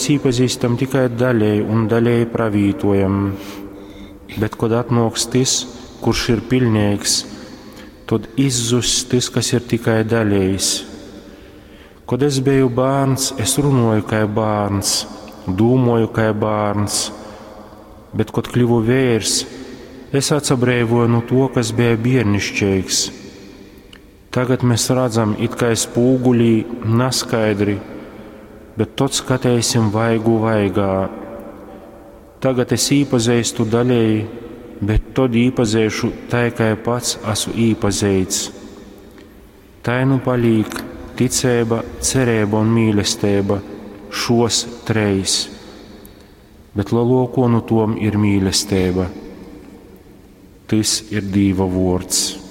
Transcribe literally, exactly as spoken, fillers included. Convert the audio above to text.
mēs iepazīstam tikai daļēji un daļēji pravītojam, bet, kad atnāks tas, kurš ir pilnīgs, tad izzus tas, kas ir tikai daļējs. Kad es biju bērns, es runāju kā bērns, domāju kā bērns, bet, kad kļuvu vīrs, es atsabrēvoju no to, kas bija bērnišķīgs. Tagad mēs redzam it kā spūgulī neskaidri, bet tad skatīsim vaigu vaigā. Tagad es iepazīstu daļēji, bet tad iepazīšu tā, kā pats esmu iepazīts. Tā nu paliek ticība, cerība un mīlestība, šos treis, bet lielāko no tom ir mīlestība. Tas ir Dieva vārds.